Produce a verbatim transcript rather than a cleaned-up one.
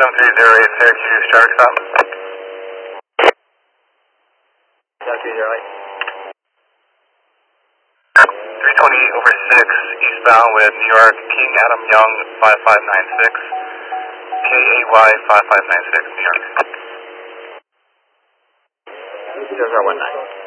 seven three zero eight Syracuse, traffic stop. seven three zero eight. three twenty over six, eastbound with New York, King Adam Young, five five nine six. K A Y five five nine six, New York. zero zero one nine.